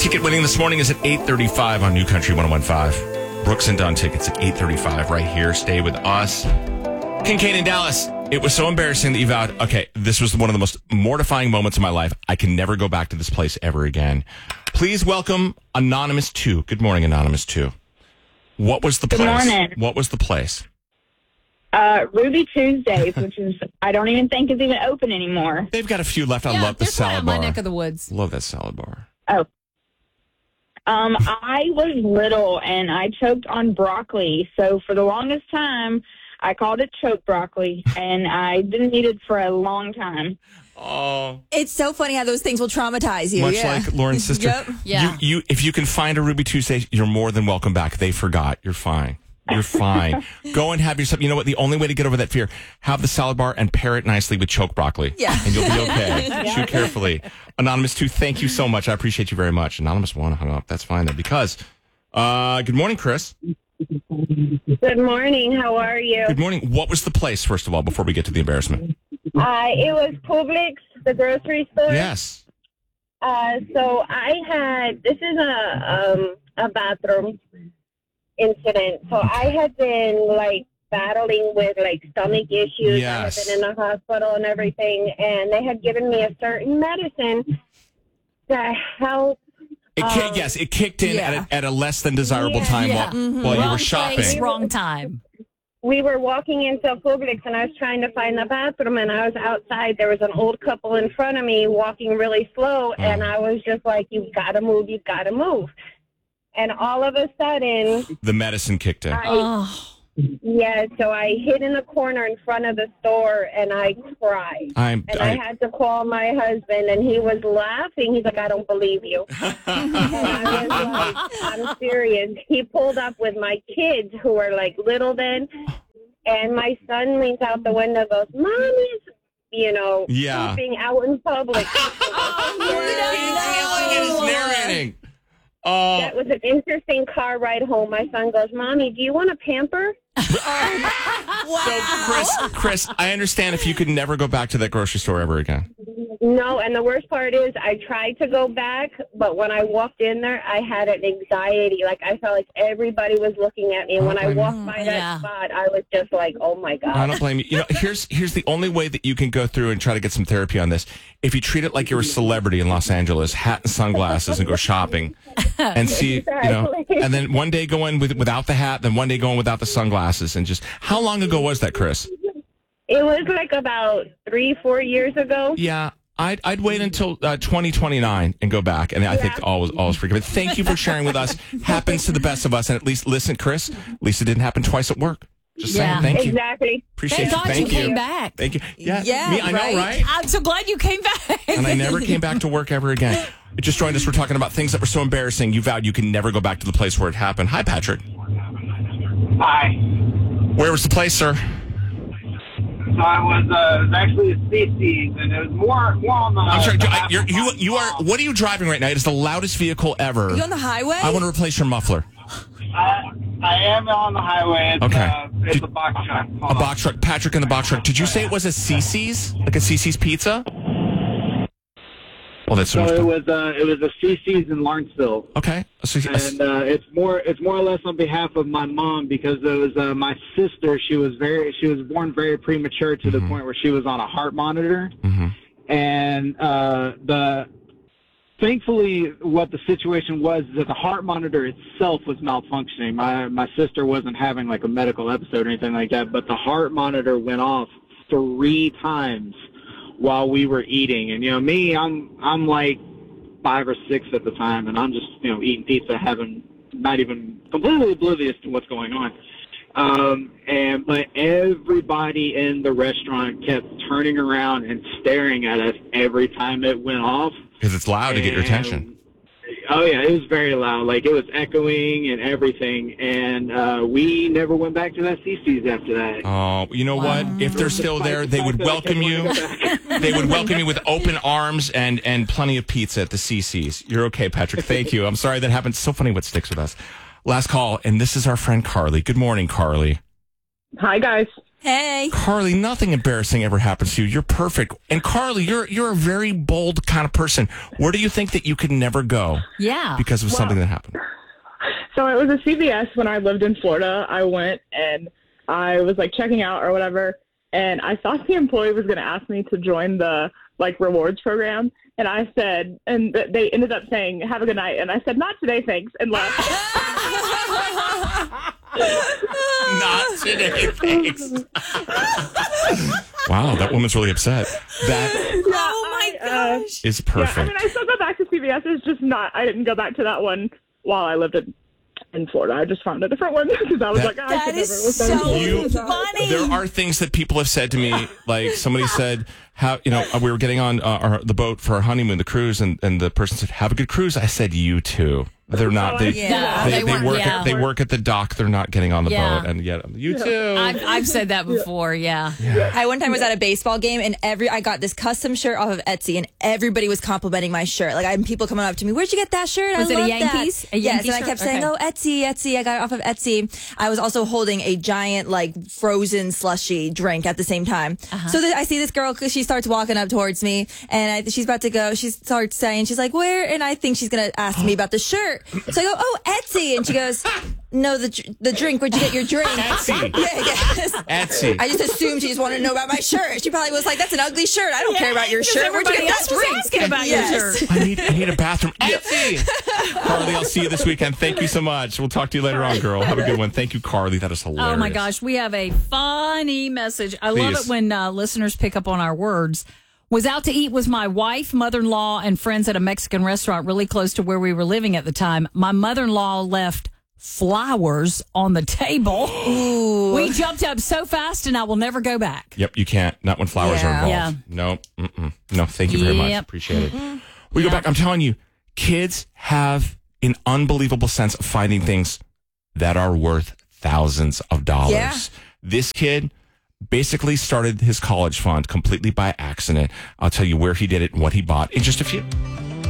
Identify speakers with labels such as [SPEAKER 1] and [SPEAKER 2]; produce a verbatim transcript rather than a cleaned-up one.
[SPEAKER 1] Ticket winning this morning is at eight thirty-five on New Country one oh one five. Brooks and Dunn tickets at eight thirty-five right here. Stay with us. Kincaid in Dallas. It was so embarrassing that you vowed, okay, this was one of the most mortifying moments of my life. I can never go back to this place ever again. Please welcome Anonymous two. Good morning, Anonymous two. What was the
[SPEAKER 2] Good
[SPEAKER 1] place?
[SPEAKER 2] morning.
[SPEAKER 1] What was the place?
[SPEAKER 2] Uh, Ruby Tuesdays, which is, I don't even think is even open anymore.
[SPEAKER 1] They've got a few left. I
[SPEAKER 3] Yeah,
[SPEAKER 1] love the
[SPEAKER 3] there's one
[SPEAKER 1] salad
[SPEAKER 3] out
[SPEAKER 1] bar.
[SPEAKER 3] my neck of the woods.
[SPEAKER 1] Love that salad bar.
[SPEAKER 2] Oh. Um, I was little and I choked on broccoli. So for the longest time, I called it choke broccoli, and I didn't eat it for a long time.
[SPEAKER 1] Oh,
[SPEAKER 4] It's so funny how those things will traumatize you.
[SPEAKER 1] much
[SPEAKER 4] yeah.
[SPEAKER 1] like Lauren's sister.
[SPEAKER 4] Yep.
[SPEAKER 3] Yeah.
[SPEAKER 1] You, you, if you can find a Ruby Tuesday, you're more than welcome back. They forgot. You're fine. You're fine. Go and have yourself. You know what? The only way to get over that fear, have the salad bar and pair it nicely with choke broccoli.
[SPEAKER 4] Yeah.
[SPEAKER 1] And you'll be okay. Chew carefully. Anonymous two, thank you so much. I appreciate you very much. Anonymous one hung up. That's fine though. Because, uh, good morning, Chris.
[SPEAKER 5] Good morning. How are you?
[SPEAKER 1] Good morning. What was the place, first of all, before we get to the embarrassment?
[SPEAKER 5] Uh, it was Publix, the grocery store.
[SPEAKER 1] Yes.
[SPEAKER 5] Uh, so I had, this is a, um, a bathroom incident. So I had been like battling with like stomach issues.
[SPEAKER 1] Yes.
[SPEAKER 5] I had been in the hospital and everything. And they had given me a certain medicine that helped.
[SPEAKER 1] It ki-
[SPEAKER 5] Um,
[SPEAKER 1] yes, it kicked in
[SPEAKER 4] yeah.
[SPEAKER 1] at, a, at a less than desirable
[SPEAKER 5] Yeah.
[SPEAKER 1] time
[SPEAKER 3] Yeah.
[SPEAKER 1] while,
[SPEAKER 3] Mhm.
[SPEAKER 1] while you
[SPEAKER 3] Wrong
[SPEAKER 1] were shopping.
[SPEAKER 3] place, wrong time.
[SPEAKER 5] We were walking into Publix, and I was trying to find the bathroom, and I was outside. There was an old couple in front of me walking really slow, and I was just like, you've got to move, you've got to move. And all of a sudden,
[SPEAKER 1] The medicine kicked in.
[SPEAKER 5] I,
[SPEAKER 3] Oh,
[SPEAKER 5] yeah, so I hid in the corner in front of the store, and I cried.
[SPEAKER 1] I'm,
[SPEAKER 5] And I,
[SPEAKER 1] I,
[SPEAKER 5] had to call my husband, and he was laughing. He's like, I don't believe you. And I was like, I'm serious. He pulled up with my kids, who were like little then, and my son leans out the window and goes, Mommy's, you know,
[SPEAKER 1] Yeah.
[SPEAKER 5] pooping out in public.
[SPEAKER 1] He's narrating. Oh,
[SPEAKER 5] That was an interesting car ride home. My son goes, Mommy, do you want a pamper?
[SPEAKER 1] so Chris, Chris, I understand if you could never go back to that grocery store ever again.
[SPEAKER 5] No, and the worst part is I tried to go back, but when I walked in there, I had an anxiety. Like, I felt like everybody was looking at me. And when I walked by that
[SPEAKER 3] Yeah.
[SPEAKER 5] spot, I was just like, oh, my God.
[SPEAKER 1] I don't blame you. You know, here's here's the only way that you can go through and try to get some therapy on this. If you treat it like you're a celebrity in Los Angeles, hat and sunglasses, and go shopping, and see, you know,
[SPEAKER 5] Exactly.
[SPEAKER 1] and then one day go in with without the hat, then one day go in without the sunglasses, and just how long ago was that, Chris?
[SPEAKER 5] It was like about three, four years ago.
[SPEAKER 1] Yeah. I'd, I'd wait until uh, twenty twenty-nine and go back, and I think all was, all was forgiven. Thank you for sharing with us. Happens to the best of us, and at least, listen, Chris, at least it didn't happen twice at work. Just
[SPEAKER 3] Yeah.
[SPEAKER 1] saying, thank you.
[SPEAKER 5] Exactly.
[SPEAKER 1] Appreciate
[SPEAKER 3] thank
[SPEAKER 1] you.
[SPEAKER 3] God
[SPEAKER 1] Thank
[SPEAKER 3] you
[SPEAKER 1] you.
[SPEAKER 3] came back.
[SPEAKER 1] Thank you. Yeah,
[SPEAKER 4] Yeah,
[SPEAKER 1] me, I know,
[SPEAKER 4] right?
[SPEAKER 1] right?
[SPEAKER 3] I'm so glad you came back.
[SPEAKER 1] And I never came back to work ever again. You just joined us. We're talking about things that were so embarrassing. You vowed you can never go back to the place where it happened. Hi, Patrick.
[SPEAKER 6] Hi.
[SPEAKER 1] Where was the place, sir?
[SPEAKER 6] So I was, uh, it was actually a C C's, and it was more, more on the.
[SPEAKER 1] I'm sorry.
[SPEAKER 6] the
[SPEAKER 1] I- You're, you you are. What are you driving right now? It is the loudest vehicle ever.
[SPEAKER 4] You on the highway?
[SPEAKER 1] I want to replace your muffler.
[SPEAKER 6] I, I am on the highway. It's,
[SPEAKER 1] Okay.
[SPEAKER 6] Uh, it's
[SPEAKER 1] Did-
[SPEAKER 6] a box truck.
[SPEAKER 1] A
[SPEAKER 6] Hold on.
[SPEAKER 1] box truck. Patrick in the box truck. Did you say it was a C C's? Like a C C's pizza? Oh, that's so
[SPEAKER 6] So
[SPEAKER 1] much
[SPEAKER 6] it
[SPEAKER 1] fun.
[SPEAKER 6] was, uh, it was a C C's in Lawrenceville.
[SPEAKER 1] Okay. A C C
[SPEAKER 6] And uh, it's more it's more or less on behalf of my mom, because it was uh, my sister. She was very she was born very premature to the point where she was on a heart monitor,
[SPEAKER 1] Mhm.
[SPEAKER 6] and uh, the thankfully what the situation was is that the heart monitor itself was malfunctioning. My my sister wasn't having like a medical episode or anything like that, but the heart monitor went off three times while we were eating. And you know me, I'm I'm like five or six at the time, and I'm just, you know, eating pizza, having not even completely oblivious to what's going on. Um, and but everybody in the restaurant kept turning around and staring at us every time it went off.
[SPEAKER 1] Because it's loud to get your
[SPEAKER 6] And-
[SPEAKER 1] attention.
[SPEAKER 6] Oh yeah, it was very loud. Like it was echoing and everything. And uh, we never went back to that C C's after that.
[SPEAKER 1] Oh, you know what? If they're still there, they would welcome you. They would welcome you with open arms and, and plenty of pizza at the C C's. You're okay, Patrick. Thank you. I'm sorry that happened. It's so funny what sticks with us. Last call, and this is our friend Carly. Good morning, Carly.
[SPEAKER 7] Hi, guys.
[SPEAKER 4] Hey.
[SPEAKER 1] Carly, nothing embarrassing ever happens to you. You're perfect. And Carly, you're you're a very bold kind of person. Where do you think that you could never go
[SPEAKER 3] Yeah.
[SPEAKER 1] because of something that happened?
[SPEAKER 7] So it was a C V S when I lived in Florida. I went and I was like checking out or whatever, and I thought the employee was going to ask me to join the like rewards program, and I said, and th- they ended up saying, "Have a good night," and I said, "Not today, thanks," and left.
[SPEAKER 1] Not today, thanks. Wow, that woman's really upset. That
[SPEAKER 3] Oh my
[SPEAKER 7] I, uh,
[SPEAKER 3] gosh.
[SPEAKER 1] is
[SPEAKER 7] Yeah,
[SPEAKER 1] perfect.
[SPEAKER 7] I mean, I still go back to C V S. It's just not. I didn't go back to that one while I lived in, in Florida. I just found a different one because I was
[SPEAKER 1] That-
[SPEAKER 7] like, I
[SPEAKER 3] That
[SPEAKER 7] could
[SPEAKER 3] is
[SPEAKER 7] never listen
[SPEAKER 3] so
[SPEAKER 7] to
[SPEAKER 1] You-
[SPEAKER 3] funny.
[SPEAKER 1] There are things that people have said to me, like somebody said, "How you know we were getting on uh, our, the boat for our honeymoon, the cruise," and, and the person said, "Have a good cruise." I said, "You too." They're not. They,
[SPEAKER 4] Yeah.
[SPEAKER 1] they,
[SPEAKER 3] They
[SPEAKER 1] they
[SPEAKER 3] weren't-
[SPEAKER 1] work.
[SPEAKER 3] yeah.
[SPEAKER 1] At, they work at the dock. They're not getting on the
[SPEAKER 3] Yeah.
[SPEAKER 1] boat, and yet you too.
[SPEAKER 3] I've, I've said that before. Yeah.
[SPEAKER 4] I one time was at a baseball game and every I got this custom shirt off of Etsy and everybody was complimenting my shirt. Like I had people coming up to me, "Where'd you get that shirt?"
[SPEAKER 3] Was
[SPEAKER 4] I
[SPEAKER 3] it a
[SPEAKER 4] love
[SPEAKER 3] Yankees?
[SPEAKER 4] That.
[SPEAKER 3] A
[SPEAKER 4] yes,
[SPEAKER 3] Yankees
[SPEAKER 4] and I kept
[SPEAKER 3] shirt?
[SPEAKER 4] saying,
[SPEAKER 3] Okay.
[SPEAKER 4] "Oh, Etsy, Etsy." I got it off of Etsy. I was also holding a giant like frozen slushy drink at the same time.
[SPEAKER 3] Uh-huh.
[SPEAKER 4] So th- I see this girl because she starts walking up towards me and I, she's about to go. She starts saying, she's like, "Where?" And I think she's gonna ask me about the shirt. So I go, "Oh, Etsy," and she goes, "No, the dr- the drink. Where'd you get your drink?"
[SPEAKER 1] Etsy.
[SPEAKER 4] Yeah, yes.
[SPEAKER 1] Etsy.
[SPEAKER 4] I just assumed she just wanted to know about my shirt. She probably was like, "That's an ugly shirt. I don't care about your
[SPEAKER 3] because
[SPEAKER 4] shirt. Where'd you
[SPEAKER 3] everybody
[SPEAKER 4] get
[SPEAKER 3] else
[SPEAKER 4] that
[SPEAKER 3] was
[SPEAKER 4] drink?"
[SPEAKER 3] asking about
[SPEAKER 4] Yes.
[SPEAKER 3] your shirt.
[SPEAKER 1] I need I need a bathroom. Etsy. Carly, I'll see you this weekend. Thank you so much. We'll talk to you later on, girl. Have a good one. Thank you, Carly. That is hilarious.
[SPEAKER 3] Oh my gosh, we have a funny message. I love
[SPEAKER 1] Please.
[SPEAKER 3] it when uh, listeners pick up on our words. Was out to eat with my wife, mother-in-law, and friends at a Mexican restaurant really close to where we were living at the time. My mother-in-law left flowers on the table. Ooh. We jumped up so fast, and I will never go back.
[SPEAKER 1] Yep, you can't. Not when flowers
[SPEAKER 4] Yeah.
[SPEAKER 1] are involved.
[SPEAKER 3] Yeah.
[SPEAKER 1] No, mm-mm. no. Thank you very much.
[SPEAKER 3] Yep.
[SPEAKER 1] Appreciate it. We go back. I'm telling you, kids have an unbelievable sense of finding things that are worth thousands of dollars.
[SPEAKER 4] Yeah.
[SPEAKER 1] This kid basically started his college fund completely by accident. I'll tell you where he did it and what he bought in just a few.